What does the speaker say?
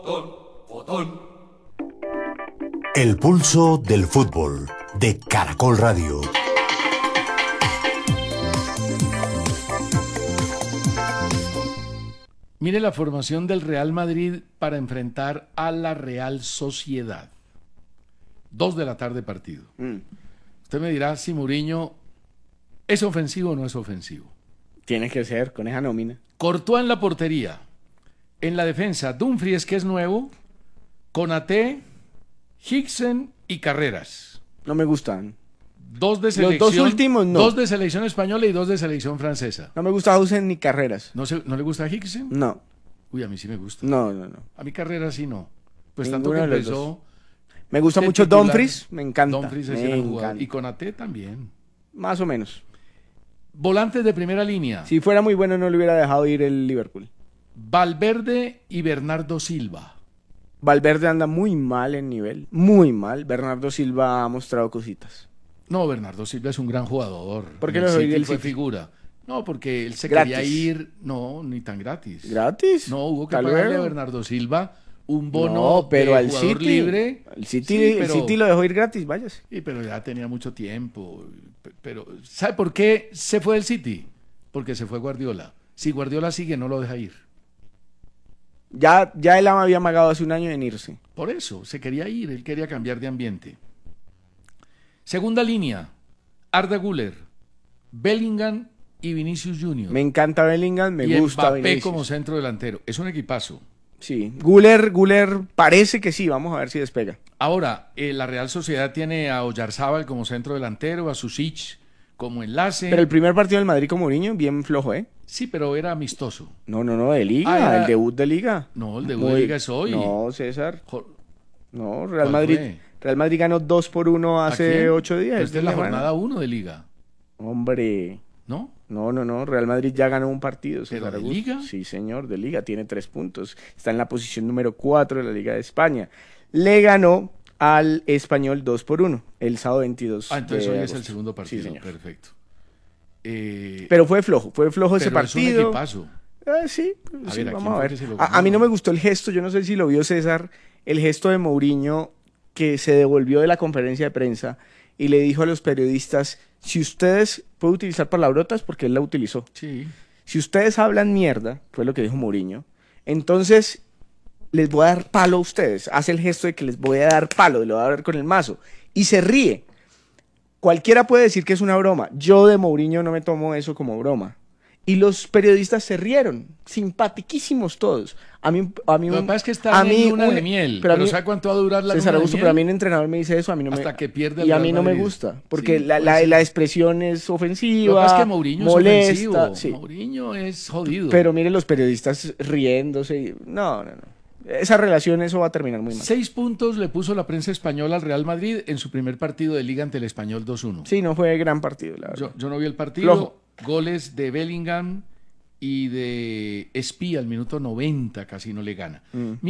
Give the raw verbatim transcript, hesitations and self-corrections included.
El pulso del fútbol de Caracol Radio. Mire la formación del Real Madrid para enfrentar a la Real Sociedad. Dos de la tarde partido. Mm. Usted me dirá si Mourinho es ofensivo o no es ofensivo. Tiene que ser, con esa nómina. Courtois en la portería. En la defensa, Dumfries, que es nuevo, Konaté, Hicksen y Carreras. No me gustan. Dos de selección, Los dos últimos no. Dos de selección española y dos de selección francesa. No me gusta Hausen ni Carreras. ¿No, se, ¿No le gusta Hicksen? No. Uy, a mí sí me gusta. No, no, no. A mí Carreras sí no. Pues Ninguno tanto que empezó... Me gusta mucho titular. Dumfries, me encanta. Dumfries es me el jugador. encanta. Y Konaté también. Más o menos. Volantes de primera línea. Si fuera muy bueno no le hubiera dejado ir el Liverpool. Valverde y Bernardo Silva. Valverde anda muy mal en nivel, muy mal. Bernardo Silva ha mostrado cositas. No, Bernardo Silva es un gran jugador. ¿Por qué En no el soy City del fue City? figura? No, porque él se Gratis. quería ir, no, ni tan gratis. ¿Gratis? No, hubo que Tal pagarle vez. a Bernardo Silva un bono No, pero de al jugador City, libre. el City, Sí, el pero- City lo dejó ir gratis, váyase. Sí, pero ya tenía mucho tiempo. P- Pero, ¿sabe por qué se fue del City? Porque se fue Guardiola. Si Guardiola sigue, no lo deja ir. Ya, ya él había amagado hace un año en irse. Por eso, se quería ir, él quería cambiar de ambiente. Segunda línea, Arda Güler, Bellingham y Vinicius Junior. Me encanta Bellingham, me y gusta Mbappé Vinicius. como centro delantero. Es un equipazo. Sí, Güler, Güler parece que sí, vamos a ver si despega. Ahora, eh, la Real Sociedad tiene a Oyarzábal como centro delantero, a Susic como enlace. Pero el primer partido del Madrid con Mourinho, bien flojo, ¿eh? Sí, pero era amistoso. No, no, no, de Liga, Ah, era- el debut de Liga. No, el debut de Liga es hoy. No, César, Jo- no, Real ¿Cuál Madrid, fue? Real Madrid ganó dos por uno ¿a hace quién? ocho días. Pero esta es la semana. jornada uno de Liga, Hombre, ¿no? no, no, no, Real Madrid ya ganó un partido. César ¿Pero de Augusto. Liga? Sí, señor, de Liga, tiene tres puntos. Está en la posición número cuatro de la Liga de España. Le ganó al Español dos por uno, el sábado veintidós Ah, entonces de hoy es agosto. el segundo partido. Sí, señor. Perfecto. Eh, Pero fue flojo, fue flojo ese pero es un partido. equipazo. Ah, sí, A sí, ver, ¿a vamos quién a fue ver. que se lo A, ganó? a mí no me gustó el gesto, yo no sé si lo vio César, el gesto de Mourinho que se devolvió de la conferencia de prensa y le dijo a los periodistas, si ustedes pueden utilizar palabrotas, porque él la utilizó, Sí. si ustedes hablan mierda, fue lo que dijo Mourinho, entonces les voy a dar palo a ustedes. Hace el gesto de que les voy a dar palo, y lo voy a dar con el mazo. Y se ríe. Cualquiera puede decir que es una broma. Yo de Mourinho no me tomo eso como broma. Y los periodistas se rieron, simpatiquísimos todos. A mí, a mí, Lo que un- pasa es que está a en mí luna un- de miel. pero Pero, a mí- ¿sabe cuánto va a durar la César luna de Augusto, miel? pero a mí un entrenador me dice eso, a mí no me, Hasta que pierde el y a Real mí no me Madrid. gusta, porque Sí, la, puede la, ser. la expresión es ofensiva, Lo que pasa es que Mourinho molesta, es ofensivo. sí. Mourinho es jodido. Pero mire los periodistas riéndose, y- no, no, no. Esa relación, eso va a terminar muy mal. Seis puntos le puso la prensa española al Real Madrid en su primer partido de Liga ante el Español dos uno. Sí, no fue gran partido, la verdad. Yo, yo no vi el partido. Flojo. Goles de Bellingham y de Espía al minuto noventa, casi no le gana. Mm.